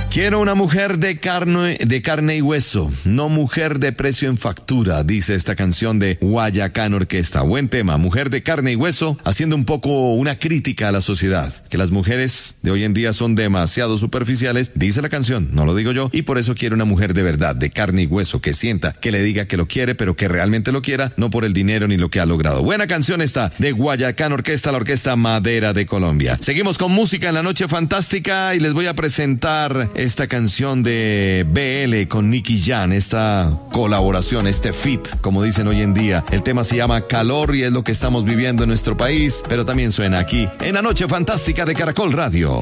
Quiero una mujer de carne y hueso, no mujer de precio en factura, dice esta canción de Guayacán Orquesta. Buen tema, mujer de carne y hueso, haciendo un poco una crítica a la sociedad, que las mujeres de hoy en día son demasiado superficiales, dice la canción, no lo digo yo, y por eso quiero una mujer de verdad, de carne y hueso, que sienta, que le diga que lo quiere, pero que realmente lo quiera, no por el dinero ni lo que ha logrado. Buena canción esta de Guayacán Orquesta, la Orquesta Madera de Colombia. Seguimos con música en la noche fantástica y les voy a presentar esta canción de BL con Nicky Jam, esta colaboración, este feat, como dicen hoy en día. El tema se llama Calor y es lo que estamos viviendo en nuestro país, pero también suena aquí en la noche fantástica de Caracol Radio.